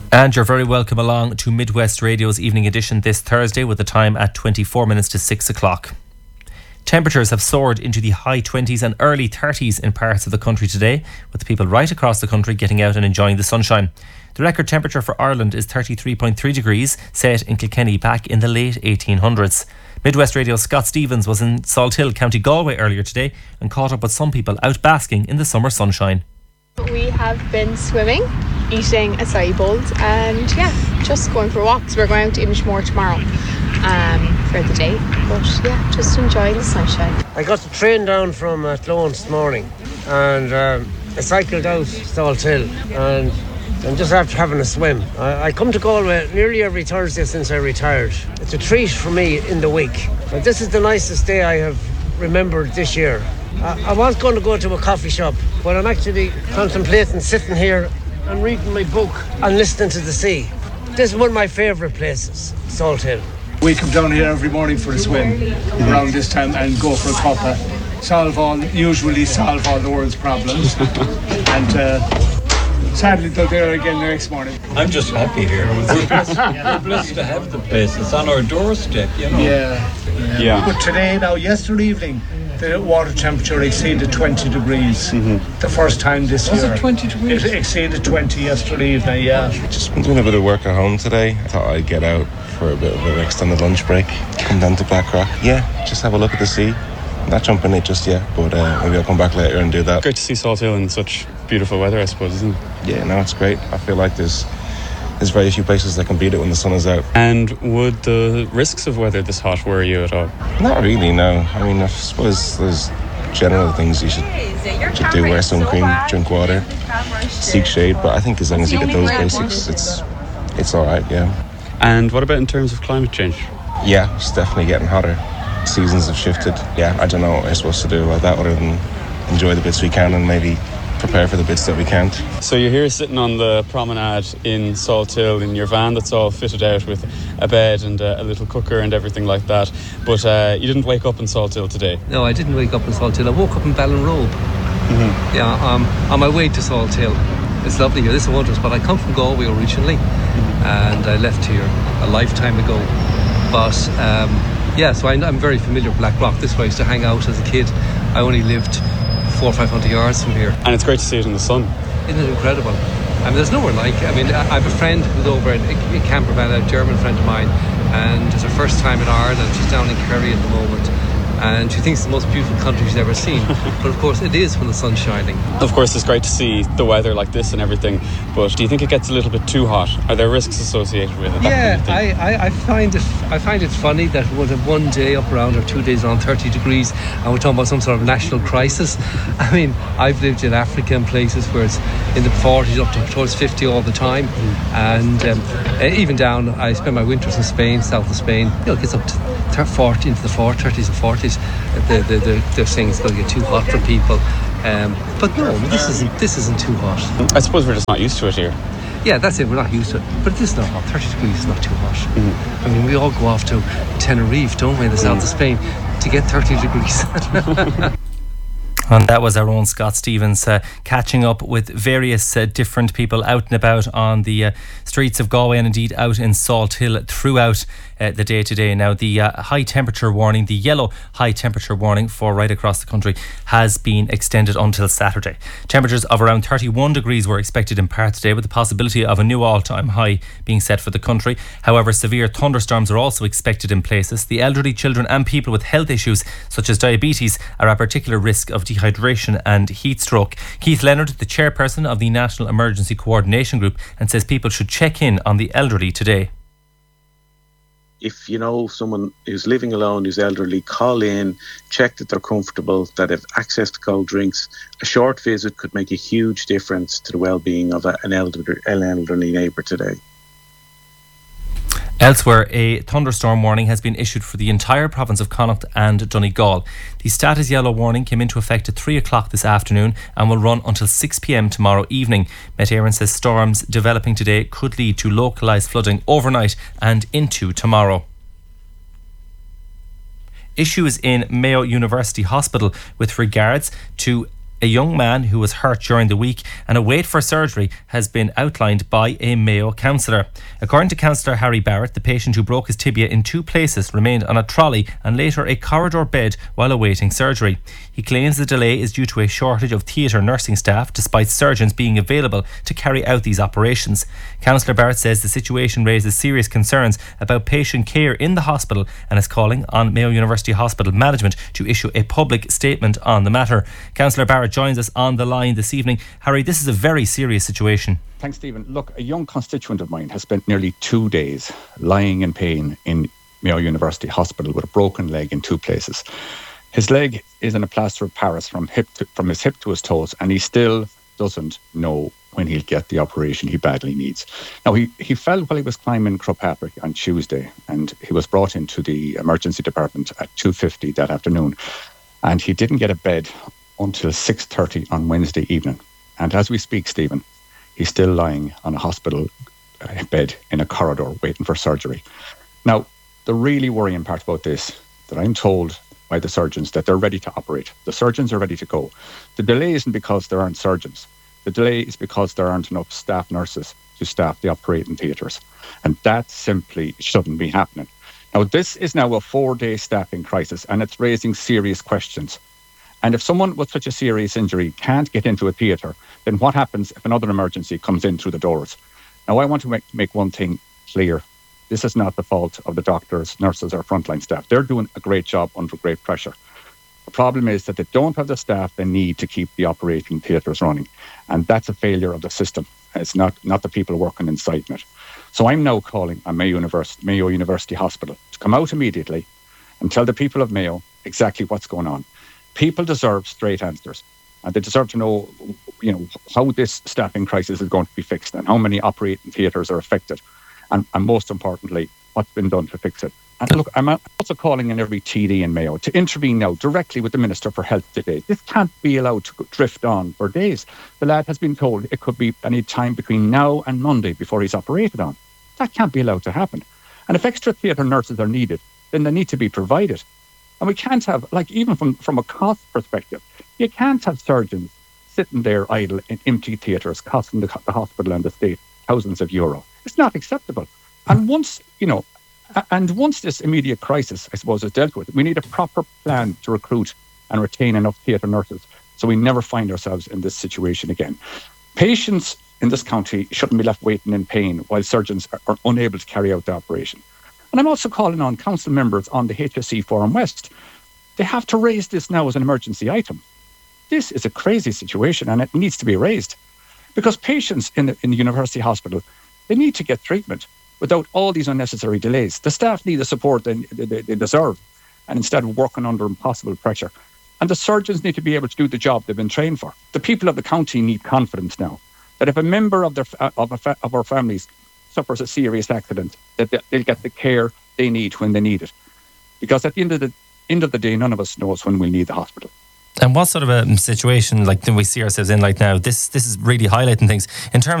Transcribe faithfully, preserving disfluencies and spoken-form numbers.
And you're very welcome along to Midwest Radio's evening edition this Thursday with the time at twenty-four minutes to six o'clock. Temperatures have soared into the high twenties and early thirties in parts of the country today, with people right across the country getting out and enjoying the sunshine. The record temperature for Ireland is thirty-three point three degrees, set in Kilkenny back in the late eighteen hundreds. Midwest Radio's Scott Stevens was in Salthill, County Galway earlier today and caught up with some people out basking in the summer sunshine. We have been swimming, eating acai bowls, and yeah, just going for walks. We're going out to Inishmore tomorrow um, for the day, but yeah, just enjoying the sunshine. I got the train down from uh, Clones this morning, and um, I cycled out Salthill, and I'm just after having a swim. I, I come to Galway nearly every Thursday since I retired. It's a treat for me in the week, and this is the nicest day I have remembered this year. I was going to go to a coffee shop, but I'm actually contemplating sitting here and reading my book and listening to the sea. This is one of my favourite places, Salthill. We come down here every morning for a swim around this time and go for a cuppa. Solve all, usually solve all the world's problems. and uh, sadly they're there again the next morning. I'm just happy here. We're blessed, we're blessed to have the place. It's on our doorstep, you know. Yeah. yeah. yeah. But today, now, yesterday evening, the water temperature exceeded twenty degrees. Mm-hmm. The first time this Was year. Was it twenty degrees? It exceeded twenty yesterday evening, yeah. Just been doing a bit of work at home today. I thought I'd get out for a bit of an extended lunch break. Come down to Blackrock. Yeah, just have a look at the sea. Not jumping it just yet, but uh, maybe I'll come back later and do that. Great to see Salthill in such beautiful weather, I suppose, isn't it? Yeah, no, it's great. I feel like there's there's very few places that can beat it when the sun is out. And would the risks of weather this hot worry you at all? Not really, no. I mean, I suppose there's general things you should, should do. Wear sun cream, drink water, seek shade, but I think as long as you get those basics, it's it's all right, yeah. And what about in terms of climate change? Yeah, it's definitely getting hotter. Seasons have shifted. Yeah, I don't know what we're supposed to do about that other than enjoy the bits we can and maybe prepare for the bits that we can't. So you're here sitting on the promenade in Salthill in your van that's all fitted out with a bed and a, a little cooker and everything like that, but uh, you didn't wake up in Salthill today? No, I didn't wake up in Salthill. I woke up in Ballinrobe. Mm-hmm. Yeah, um, on my way to Salthill. It's lovely here. This is a wondrous spot. I come from Galway originally, mm-hmm. and I left here a lifetime ago, but um, yeah, so I, I'm very familiar with Blackrock. This way I used to hang out as a kid. I only lived four or five hundred yards from here. And it's great to see it in the sun. Isn't it incredible? I mean, there's nowhere like. I mean, I have a friend who's over in, in Campervan, a German friend of mine, and it's her first time in Ireland. She's down in Kerry at the moment, and she thinks it's the most beautiful country she's ever seen. But of course, it is when the sun's shining. Of course, it's great to see the weather like this and everything. But do you think it gets a little bit too hot? Are there risks associated with it? Yeah, kind of I, I, I find it. I find it funny that we'll have one day up around or two days around thirty degrees, and we're talking about some sort of national crisis. I mean, I've lived in Africa and places where it's in the forties up to towards fifty all the time, mm. and um, even down. I spend my winters in Spain, south of Spain. You know, it gets up to forty into the thirties and forties. The the the, the things going to get too hot for people. Um, but no, this isn't this isn't too hot. I suppose we're just not used to it here. Yeah, that's it. We're not used to it. But it is not hot. thirty degrees is not too hot. Mm-hmm. I mean, we all go off to Tenerife, don't we, in the mm. south of Spain, to get thirty degrees. And that was our own Scott Stevens uh, catching up with various uh, different people out and about on the uh, streets of Galway and indeed out in Salthill throughout uh, the day today. Now, the uh, high temperature warning, the yellow high temperature warning for right across the country has been extended until Saturday. Temperatures of around thirty-one degrees were expected in Perth today, with the possibility of a new all-time high being set for the country. However, severe thunderstorms are also expected in places. The elderly, children and people with health issues such as diabetes are at particular risk of dehydration and heat stroke. Keith Leonard, the chairperson of the National Emergency Coordination Group, and says people should check in on the elderly today. If you know someone who's living alone, who's elderly, call in, check that they're comfortable, that have access to cold drinks. A short visit could make a huge difference to the well-being of a, an elderly, an elderly neighbour today. Elsewhere, a thunderstorm warning has been issued for the entire province of Connacht and Donegal. The status yellow warning came into effect at three o'clock this afternoon and will run until six p.m. tomorrow evening. Met Éireann says storms developing today could lead to localised flooding overnight and into tomorrow. Issues in Mayo University Hospital with regards to a young man who was hurt during the week, and a wait for surgery has been outlined by a Mayo councillor. According to Councillor Harry Barrett, the patient who broke his tibia in two places remained on a trolley and later a corridor bed while awaiting surgery. He claims the delay is due to a shortage of theatre nursing staff, despite surgeons being available to carry out these operations. Councillor Barrett says the situation raises serious concerns about patient care in the hospital and is calling on Mayo University Hospital management to issue a public statement on the matter. Councillor Barrett joins us on the line this evening. Harry, this is a very serious situation. Thanks, Stephen. Look, a young constituent of mine has spent nearly two days lying in pain in Mayo University Hospital with a broken leg in two places. His leg is in a plaster of Paris from hip to, from his hip to his toes, and he still doesn't know when he'll get the operation he badly needs. Now, he, he fell while he was climbing Croagh Patrick on Tuesday, and he was brought into the emergency department at two fifty that afternoon, and he didn't get a bed until six thirty on Wednesday evening. And as we speak, Stephen, he's still lying on a hospital bed in a corridor waiting for surgery. Now, the really worrying part about this, that I'm told by the surgeons that they're ready to operate. The surgeons are ready to go. The delay isn't because there aren't surgeons. The delay is because there aren't enough staff nurses to staff the operating theatres. And that simply shouldn't be happening. Now, this is now a four-day staffing crisis, and it's raising serious questions. And if someone with such a serious injury can't get into a theatre, then what happens if another emergency comes in through the doors? Now, I want to make, make one thing clear. This is not the fault of the doctors, nurses or frontline staff. They're doing a great job under great pressure. The problem is that they don't have the staff they need to keep the operating theatres running. And that's a failure of the system. It's not, not the people working inside it. So I'm now calling on Mayo University, Mayo University Hospital to come out immediately and tell the people of Mayo exactly what's going on. People deserve straight answers. And they deserve to know, you know, how this staffing crisis is going to be fixed and how many operating theatres are affected. And, and most importantly, what's been done to fix it. And look, I'm also calling on every T D in Mayo to intervene now directly with the Minister for Health today. This can't be allowed to drift on for days. The lad has been told it could be any time between now and Monday before he's operated on. That can't be allowed to happen. And if extra theatre nurses are needed, then they need to be provided. And we can't have, like, even from, from a cost perspective, you can't have surgeons sitting there idle in empty theatres costing the, the hospital and the state thousands of euro. It's not acceptable. And once, you know, and once this immediate crisis, I suppose, is dealt with, we need a proper plan to recruit and retain enough theatre nurses so we never find ourselves in this situation again. Patients in this county shouldn't be left waiting in pain while surgeons are, are unable to carry out the operation. And I'm also calling on council members on the H S E Forum West. They have to raise this now as an emergency item. This is a crazy situation and it needs to be raised because patients in the, in the university hospital, they need to get treatment without all these unnecessary delays. The staff need the support they, they, they deserve, and instead of working under impossible pressure. And the surgeons need to be able to do the job they've been trained for. The people of the county need confidence now that if a member of their of, a, of our families suffers a serious accident, that they'll get the care they need when they need it. Because at the end of the end of the day, none of us knows when we'll need the hospital. And what sort of a situation like do we see ourselves in like now? This this is really highlighting things in terms